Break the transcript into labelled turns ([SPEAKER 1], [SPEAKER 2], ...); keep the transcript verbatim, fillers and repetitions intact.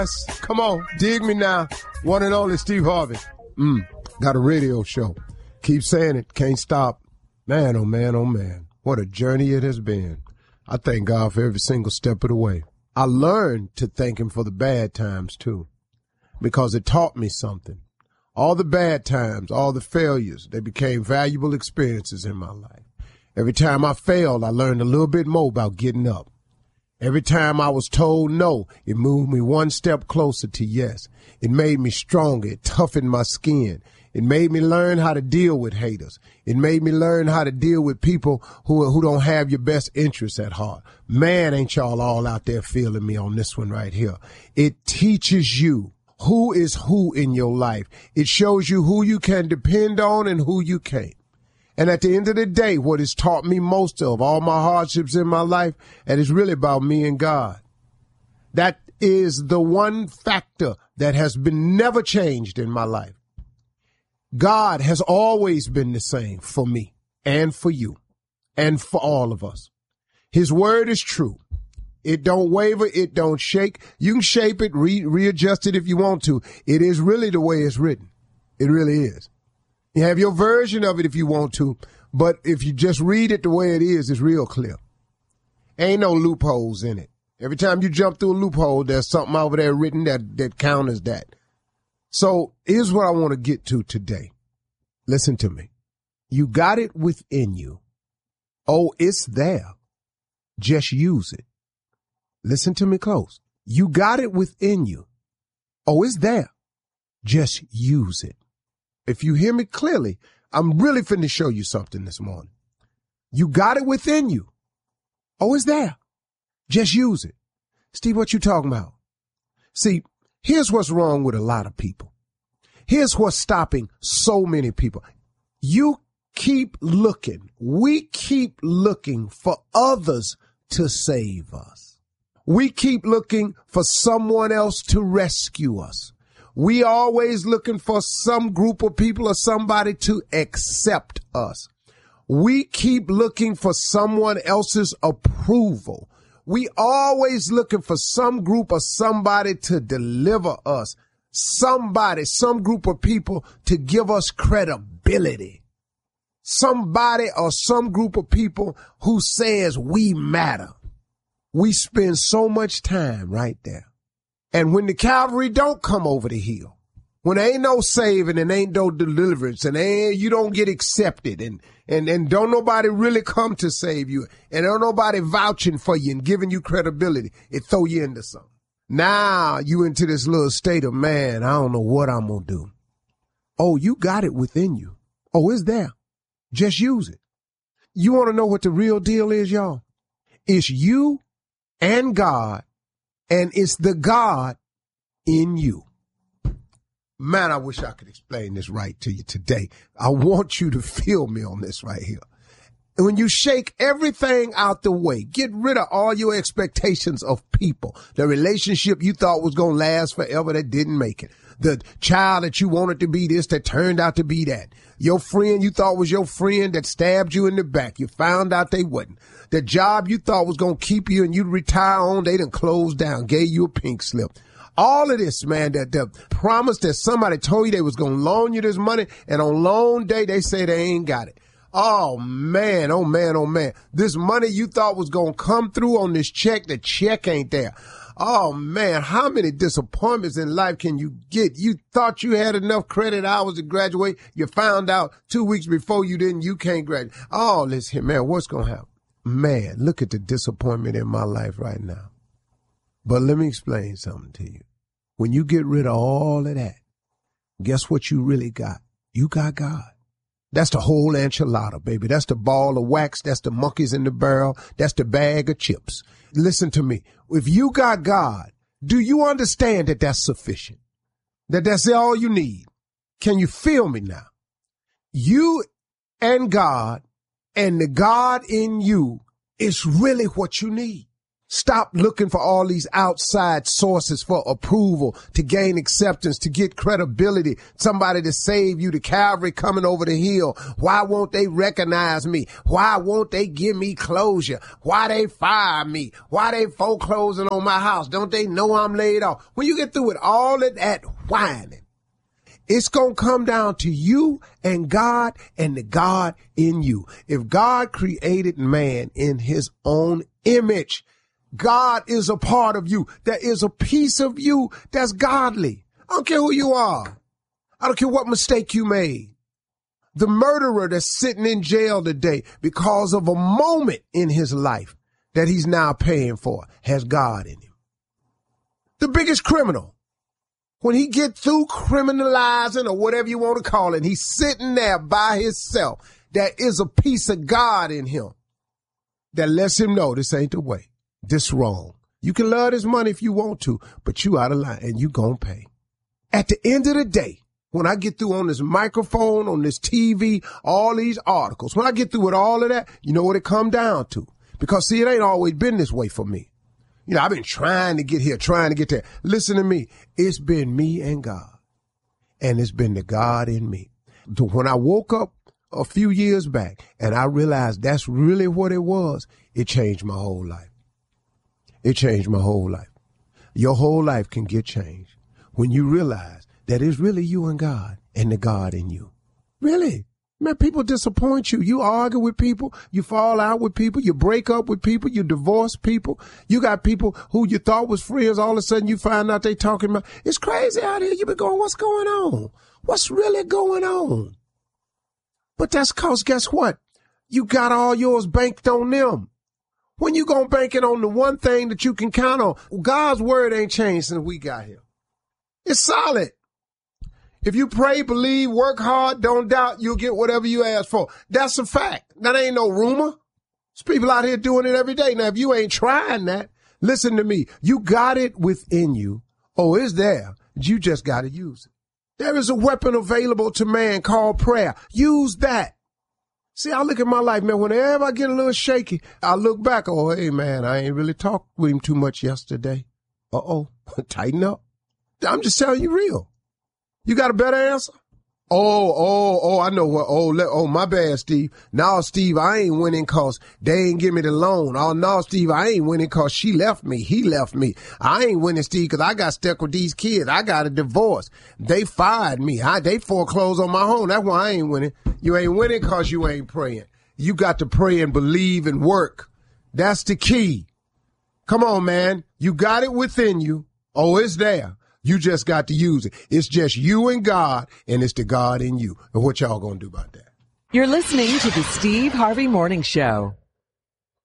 [SPEAKER 1] Come on, dig me now. One and only Steve Harvey. Mm, got a radio show. Keep saying it, can't stop. Man, oh man, oh man. What a journey it has been. I thank God for every single step of the way. I learned to thank him for the bad times too, because it taught me something. All the bad times, all the failures, they became valuable experiences in my life. Every time I failed, I learned a little bit more about getting up. Every time I was told no, it moved me one step closer to yes. It made me stronger. It toughened my skin. It made me learn how to deal with haters. It made me learn how to deal with people who who don't have your best interests at heart. Man, ain't y'all all out there feeling me on this one right here. It teaches you who is who in your life. It shows you who you can depend on and who you can't. And at the end of the day, what has taught me most of all my hardships in my life, and it's really about me and God. That is the one factor that has been never changed in my life. God has always been the same for me and for you and for all of us. His word is true. It don't waver. It don't shake. You can shape it, re- readjust it if you want to. It is really the way it's written. It really is. You have your version of it if you want to, but if you just read it the way it is, it's real clear. Ain't no loopholes in it. Every time you jump through a loophole, there's something over there written that, that counters that. So here's what I want to get to today. Listen to me. You got it within you. Oh, it's there. Just use it. Listen to me close. You got it within you. Oh, it's there. Just use it. If you hear me clearly, I'm really finna show you something this morning. You got it within you. Oh, it's there. Just use it. Steve, what you talking about? See, here's what's wrong with a lot of people. Here's what's stopping so many people. You keep looking. We keep looking for others to save us. We keep looking for someone else to rescue us. We always looking for some group of people or somebody to accept us. We keep looking for someone else's approval. We always looking for some group or somebody to deliver us. Somebody, some group of people to give us credibility. Somebody or some group of people who says we matter. We spend so much time right there. And when the cavalry don't come over the hill, when there ain't no saving and ain't no deliverance and ain't, you don't get accepted and, and, and don't nobody really come to save you and don't nobody vouching for you and giving you credibility, it throw you into something. Now you into this little state of, man, I don't know what I'm going to do. Oh, you got it within you. Oh, it's there. Just use it. You want to know what the real deal is, y'all? It's you and God. And it's the God in you. Man, I wish I could explain this right to you today. I want you to feel me on this right here. And when you shake everything out the way, get rid of all your expectations of people, the relationship you thought was going to last forever that didn't make it, the child that you wanted to be this that turned out to be that, your friend you thought was your friend that stabbed you in the back, you found out they wasn't. The job you thought was going to keep you and you'd retire on, they done closed down, gave you a pink slip. All of this, man, that the promise that somebody told you they was going to loan you this money, and on loan day, they say they ain't got it. Oh, man, oh, man, oh, man. This money you thought was going to come through on this check, the check ain't there. Oh, man, how many disappointments in life can you get? You thought you had enough credit hours to graduate. You found out two weeks before you didn't, you can't graduate. Oh, listen, man, what's going to happen? Man, look at the disappointment in my life right now. But let me explain something to you. When you get rid of all of that, guess what you really got? You got God. That's the whole enchilada, baby. That's the ball of wax. That's the monkeys in the barrel. That's the bag of chips. Listen to me. If you got God, do you understand that that's sufficient? That that's all you need? Can you feel me now? You and God and the God in you is really what you need. Stop looking for all these outside sources for approval, to gain acceptance, to get credibility, somebody to save you, the Calvary coming over the hill. Why won't they recognize me? Why won't they give me closure? Why they fire me? Why they foreclosing on my house? Don't they know I'm laid off? When you get through with all of that whining, it's going to come down to you and God and the God in you. If God created man in his own image, God is a part of you. There is a piece of you that's godly. I don't care who you are. I don't care what mistake you made. The murderer that's sitting in jail today because of a moment in his life that he's now paying for has God in him. The biggest criminal, when he get through criminalizing or whatever you want to call it, he's sitting there by himself. There is a piece of God in him that lets him know this ain't the way. This wrong. You can love this money if you want to, but you out of line and you gonna pay. At the end of the day, when I get through on this microphone, on this T V, all these articles, when I get through with all of that, you know what it come down to? Because see, it ain't always been this way for me. You know, I've been trying to get here, trying to get there. Listen to me. It's been me and God, and it's been the God in me. When I woke up a few years back and I realized that's really what it was, it changed my whole life. It changed my whole life. Your whole life can get changed when you realize that it's really you and God and the God in you. Really. Man, people disappoint you. You argue with people. You fall out with people. You break up with people. You divorce people. You got people who you thought was friends. All of a sudden you find out they talking about. It's crazy out here. You been going, what's going on? What's really going on? But that's cause guess what? You got all yours banked on them. When you gonna bank it on the one thing that you can count on? God's word ain't changed since we got here. It's solid. If you pray, believe, work hard, don't doubt, you'll get whatever you ask for. That's a fact. That ain't no rumor. There's people out here doing it every day. Now, if you ain't trying that, listen to me. You got it within you. Oh, it's there. You just got to use it. There is a weapon available to man called prayer. Use that. See, I look at my life, man, whenever I get a little shaky, I look back, oh, hey, man, I ain't really talked with him too much yesterday. Uh-oh, tighten up. I'm just telling you real. You got a better answer? Oh, oh, oh, I know what. Oh, let, oh, my bad, Steve. No, Steve, I ain't winning cause they ain't give me the loan. Oh, no, Steve, I ain't winning cause she left me. He left me. I ain't winning, Steve, cause I got stuck with these kids. I got a divorce. They fired me. I, they foreclosed on my home. That's why I ain't winning. You ain't winning cause you ain't praying. You got to pray and believe and work. That's the key. Come on, man. You got it within you. Oh, it's there. You just got to use it. It's just you and God, and it's the God in you. And what y'all gonna do about that?
[SPEAKER 2] You're listening to the Steve Harvey Morning Show.